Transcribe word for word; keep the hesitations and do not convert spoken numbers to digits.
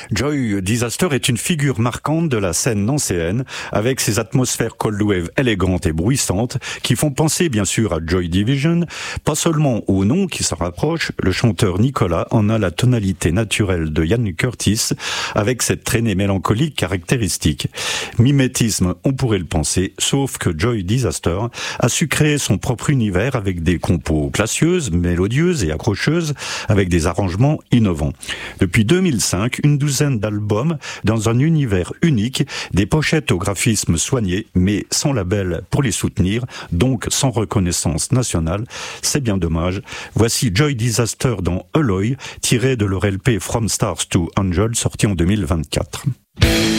Joy Disaster est une figure marquante de la scène nancéenne, avec ses atmosphères cold wave élégantes et bruissantes, qui font penser bien sûr à Joy Division, pas seulement au nom qui s'en rapproche, le chanteur Nicolas en a la tonalité naturelle de Ian Curtis, avec cette traînée mélancolique caractéristique. Mimétisme, on pourrait le penser, sauf que Joy Disaster a su créer son propre univers avec des compos classieuses, mélodieuses et accrocheuses, avec des arrangements innovants. Depuis deux mille cinq, une douzaine d'albums dans un univers unique, des pochettes au graphisme soigné, mais sans label pour les soutenir, donc sans reconnaissance nationale. C'est bien dommage. Voici Joy Disaster dans Alloy, tiré de leur L P From Stars to Angels, sorti en deux mille vingt-quatre.